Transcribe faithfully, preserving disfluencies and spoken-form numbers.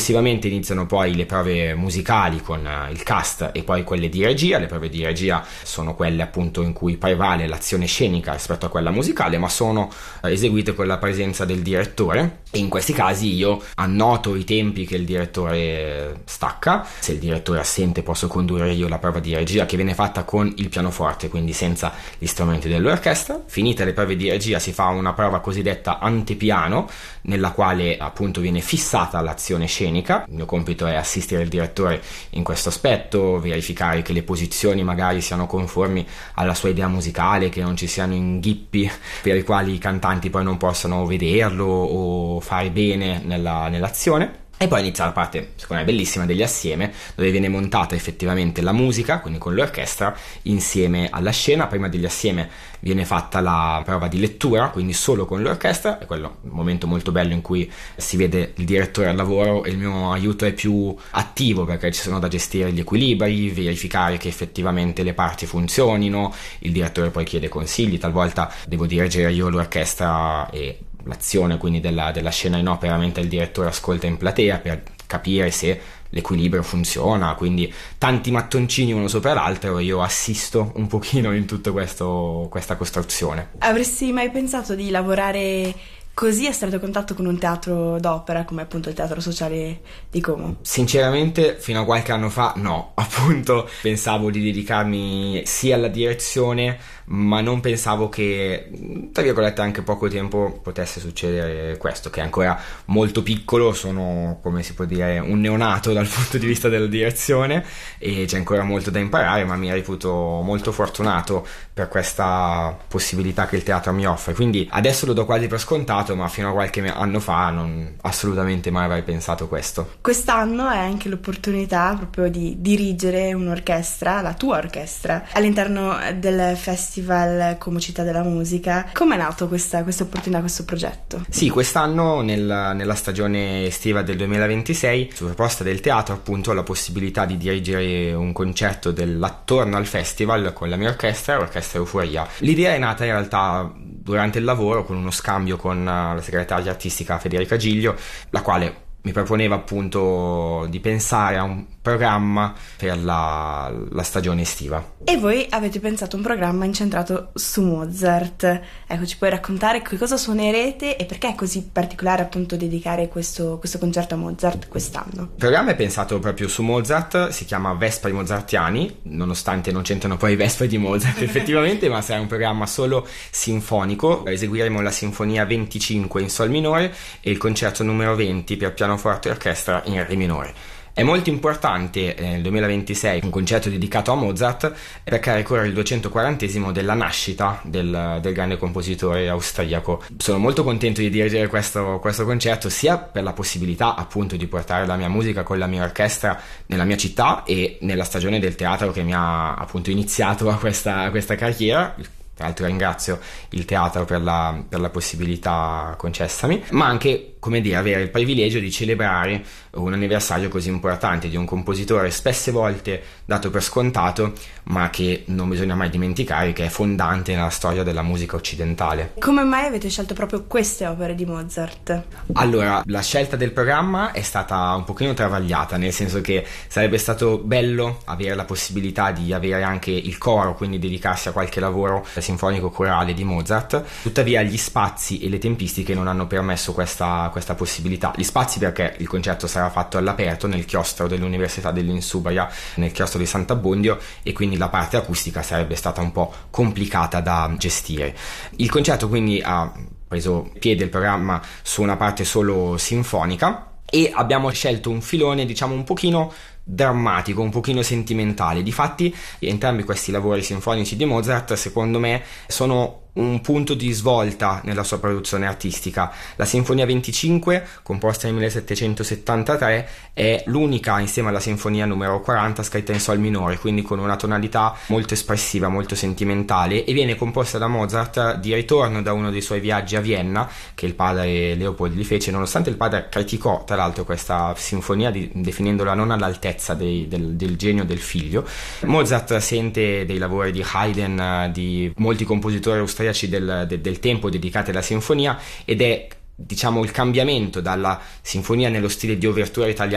Successivamente iniziano poi le prove musicali con il cast e poi quelle di regia. Le prove di regia sono quelle appunto in cui prevale l'azione scenica rispetto a quella musicale, ma sono eseguite con la presenza del direttore, e in questi casi io annoto i tempi che il direttore stacca. Se il direttore è assente posso condurre io la prova di regia, che viene fatta con il pianoforte, quindi senza gli strumenti dell'orchestra. Finite le prove di regia si fa una prova cosiddetta antepiano, nella quale appunto viene fissata l'azione scenica. Il mio compito è assistere il direttore in questo aspetto, verificare che le posizioni magari siano conformi alla sua idea musicale, che non ci siano inghippi per i quali i cantanti poi non possano vederlo o fare bene nella, nell'azione. E poi inizia la parte, secondo me, bellissima degli assieme, dove viene montata effettivamente la musica, quindi con l'orchestra, insieme alla scena. Prima degli assieme viene fatta la prova di lettura, quindi solo con l'orchestra, e quello è un momento molto bello in cui si vede il direttore al lavoro e il mio aiuto è più attivo, perché ci sono da gestire gli equilibri, verificare che effettivamente le parti funzionino. Il direttore poi chiede consigli, talvolta devo dirigere io l'orchestra e l'azione quindi della, della scena in opera, mentre il direttore ascolta in platea per capire se l'equilibrio funziona. Quindi tanti mattoncini uno sopra l'altro, e io assisto un pochino in tutto questo, questa costruzione. Avresti mai pensato di lavorare così a stretto contatto con un teatro d'opera come appunto il Teatro Sociale di Como? Sinceramente fino a qualche anno fa no, appunto pensavo di dedicarmi sia alla direzione, ma non pensavo che, tra virgolette, anche poco tempo potesse succedere questo, che è ancora molto piccolo. Sono, come si può dire, un neonato dal punto di vista della direzione, e c'è ancora molto da imparare, ma mi reputo molto fortunato per questa possibilità che il teatro mi offre. Quindi adesso lo do quasi per scontato, ma fino a qualche anno fa non assolutamente mai avrei pensato questo. Quest'anno è anche l'opportunità proprio di dirigere un'orchestra, la tua orchestra, all'interno del Festival Como Città della Musica. Come è nato questa, questa opportunità, questo progetto? Sì, quest'anno nel, nella stagione estiva del duemilaventisei, su proposta del teatro, appunto, ho la possibilità di dirigere un concerto dell'attorno al festival con la mia orchestra, l'Orchestra Euforia. L'idea è nata in realtà durante il lavoro, con uno scambio con la segretaria artistica Federica Giglio, la quale mi proponeva appunto di pensare a un programma per la, la stagione estiva. E voi avete pensato un programma incentrato su Mozart. Ecco, ci puoi raccontare che cosa suonerete e perché è così particolare appunto dedicare questo, questo concerto a Mozart quest'anno? Il programma è pensato proprio su Mozart, si chiama Vespri Mozartiani, nonostante non c'entrano poi i Vespri di Mozart effettivamente, ma sarà un programma solo sinfonico. Eseguiremo la sinfonia venticinque in sol minore e il concerto numero venti per pianoforte e orchestra in re minore. È molto importante eh, nel duemilaventisei un concerto dedicato a Mozart, perché ricorre il duecentoquarantesimo della nascita del, del grande compositore austriaco. Sono molto contento di dirigere questo, questo concerto, sia per la possibilità appunto di portare la mia musica con la mia orchestra nella mia città e nella stagione del teatro che mi ha appunto iniziato a questa, a questa carriera. Tra l'altro ringrazio il teatro per la, per la possibilità concessami, ma anche, come dire, avere il privilegio di celebrare un anniversario così importante di un compositore spesse volte dato per scontato, ma che non bisogna mai dimenticare che è fondante nella storia della musica occidentale. Come mai avete scelto proprio queste opere di Mozart? Allora, la scelta del programma è stata un pochino travagliata, nel senso che sarebbe stato bello avere la possibilità di avere anche il coro, quindi dedicarsi a qualche lavoro sinfonico corale di Mozart. Tuttavia gli spazi e le tempistiche non hanno permesso questa, questa possibilità. Gli spazi perché il concerto sarà fatto all'aperto nel chiostro dell'Università dell'Insubria, nel chiostro di Sant'Abbondio, e quindi la parte acustica sarebbe stata un po' complicata da gestire. Il concerto quindi ha preso piede il programma su una parte solo sinfonica, e abbiamo scelto un filone diciamo un pochino drammatico, un pochino sentimentale. Difatti entrambi questi lavori sinfonici di Mozart secondo me sono un punto di svolta nella sua produzione artistica. La Sinfonia venticinque, composta nel millesettecentosettantatré, è l'unica insieme alla Sinfonia numero quaranta scritta in sol minore, quindi con una tonalità molto espressiva, molto sentimentale, e viene composta da Mozart di ritorno da uno dei suoi viaggi a Vienna, che il padre Leopold gli fece, nonostante il padre criticò tra l'altro questa sinfonia di, definendola non all'altezza dei, del, del genio del figlio. Mozart sente dei lavori di Haydn, di molti compositori austriaci Del, del, del tempo dedicati alla sinfonia, ed è diciamo il cambiamento dalla sinfonia nello stile di ouverture italiana